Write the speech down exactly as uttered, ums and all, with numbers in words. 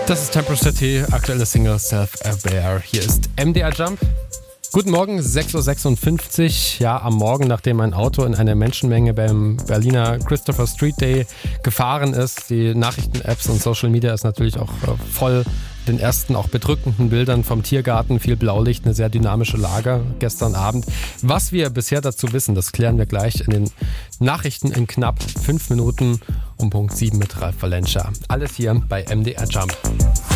Das ist Tempo City, aktuelle Single Self-Aware. Hier ist M D R Jump. Guten Morgen, sechs Uhr sechsundfünfzig. Ja, am Morgen, nachdem ein Auto in eine Menschenmenge beim Berliner Christopher Street Day gefahren ist. Die Nachrichten-Apps und Social Media ist natürlich auch voll den ersten auch bedrückenden Bildern vom Tiergarten. Viel Blaulicht, eine sehr dynamische Lage gestern Abend. Was wir bisher dazu wissen, das klären wir gleich in den Nachrichten in knapp fünf Minuten um Punkt sieben mit Ralf Valencia. Alles hier bei M D R Jump.